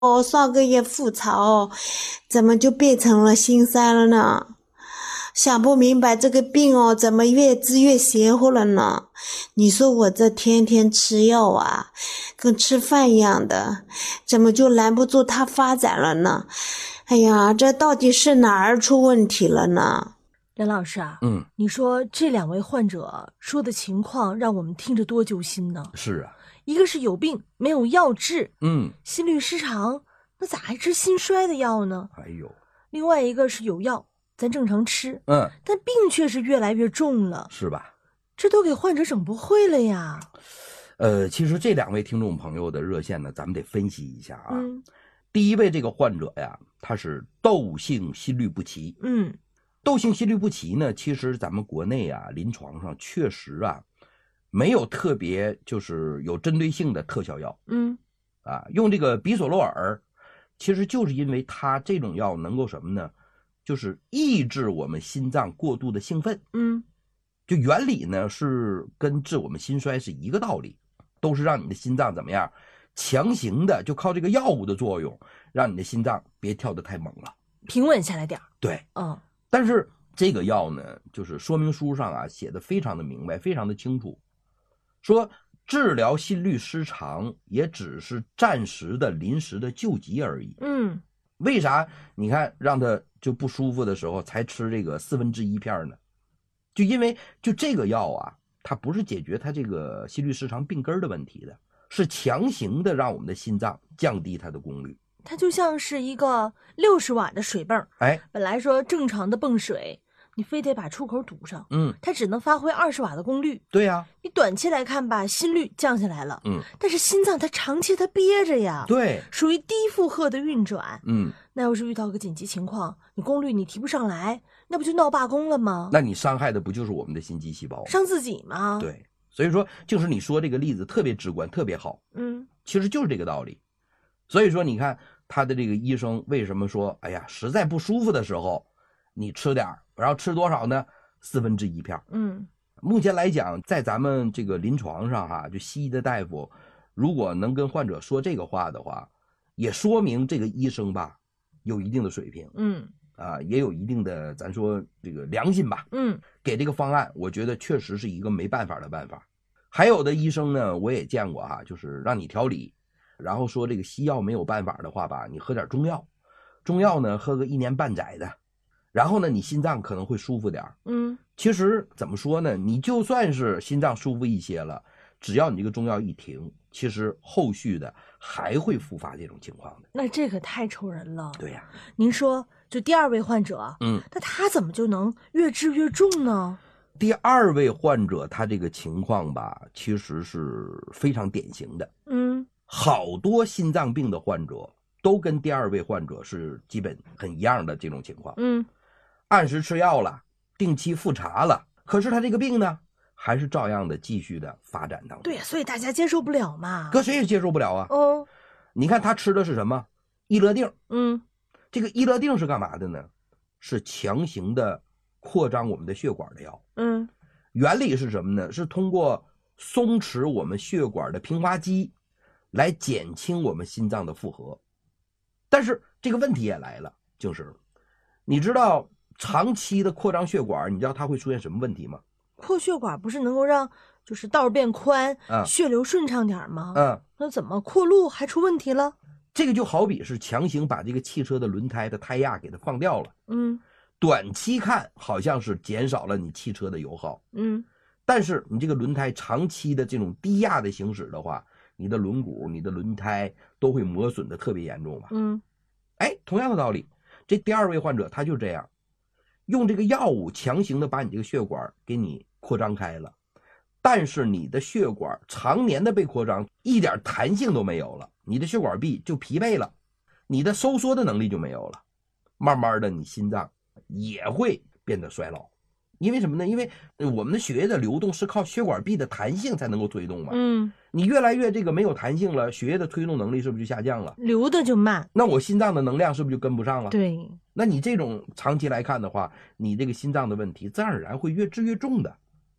上个月复查怎么就变成了心塞了呢？想不明白这个病怎么越治越邪乎了呢？你说我这天天吃药啊，跟吃饭一样的，怎么就拦不住它发展了呢？哎呀，这到底是哪儿出问题了呢？ 梁老师啊，你说这两位患者说的情况让我们听着多揪心呢？ 是啊， 一个是有病没有药治，心律失常，那咋还吃心衰的药呢？ 哎呦， 另外一个是有药，咱正常吃，但病却是越来越重了， 是吧？ 这都给患者整不会了呀。 其实这两位听众朋友的热线呢，咱们得分析一下啊。第一位这个患者呀，他是窦性心律不齐。窦性心律不齐呢，其实咱们国内啊，临床上确实啊，没有特别就是有针对性的特效药。用这个比索洛尔，其实就是因为它这种药能够什么呢？就是抑制我们心脏过度的兴奋。就原理呢是跟治我们心衰是一个道理，都是让你的心脏怎么样，强行的就靠这个药物的作用，让你的心脏别跳得太猛了， 平稳下来点。 对，但是这个药呢，就是说明书上啊写的非常的明白，非常的清楚，说治疗心律失常也只是暂时的、临时的救急而已。为啥你看让他就不舒服的时候才吃这个1/4片呢？就因为就这个药啊，它不是解决它这个心律失常病根的问题的，是强行的让我们的心脏降低它的功率。 它就像是一个60瓦的水泵，本来说正常的泵水，你非得把出口堵上，它只能发挥20瓦的功率。 对呀， 你短期来看吧，心率降下来了，但是心脏它长期它憋着呀， 对， 属于低负荷的运转，那要是遇到个紧急情况，你功率你提不上来，那不就闹罢工了吗？ 那你伤害的不就是我们的心肌细胞， 伤自己吗？ 对，所以说就是你说这个例子特别直观，特别好，其实就是这个道理。所以说你看他的这个医生为什么说，哎呀，实在不舒服的时候你吃点，然后吃多少呢？1/4片。目前来讲在咱们这个临床上就西医的大夫如果能跟患者说这个话的话，也说明这个医生吧有一定的水平，也有一定的咱说这个良心吧，给这个方案我觉得确实是一个没办法的办法。还有的医生呢我也见过就是让你调理，然后说这个西药没有办法的话吧，你喝点中药，中药呢喝个1年半载的，然后呢你心脏可能会舒服点。其实怎么说呢，你就算是心脏舒服一些了，只要你这个中药一停，其实后续的还会复发这种情况的。 那这可太愁人了。 对呀， 您说就第二位患者，那他怎么就能越治越重呢？ 第二位患者他这个情况吧，其实是非常典型的。好多心脏病的患者都跟第二位患者是基本很一样的这种情况。按时吃药了，定期复查了，可是他这个病呢还是照样的继续的发展当中。 对，所以大家接受不了嘛， 搁谁也接受不了啊。你看他吃的是什么？益乐定。这个益乐定是干嘛的呢？是强行的扩张我们的血管的药。原理是什么呢？是通过松弛我们血管的平滑肌来减轻我们心脏的负荷。但是这个问题也来了，就是你知道长期的扩张血管，你知道它会出现什么问题吗？ 扩血管不是能够让就是道变宽，血流顺畅点吗？那怎么扩路还出问题了？ 这个就好比是强行把这个汽车的轮胎的胎压给它放掉了。短期看好像是减少了你汽车的油耗，但是你这个轮胎长期的这种低压的行驶的话，你的轮毂、你的轮胎都会磨损的特别严重吧。同样的道理，这第二位患者他就这样，用这个药物强行的把你这个血管给你扩张开了，但是你的血管常年的被扩张，一点弹性都没有了，你的血管壁就疲惫了，你的收缩的能力就没有了，慢慢的你心脏也会变得衰老。因为什么呢？因为我们的血液的流动是靠血管壁的弹性才能够推动嘛。你越来越这个没有弹性了，血液的推动能力是不是就下降了？ 流的就慢， 那我心脏的能量是不是就跟不上了？ 对， 那你这种长期来看的话，你这个心脏的问题自然而然会越治越重的。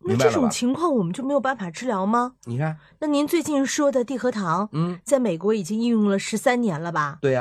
那这种情况我们就没有办法治疗吗？ 你看， 那您最近说的地核糖，在美国已经应用了13年了吧？ 对呀。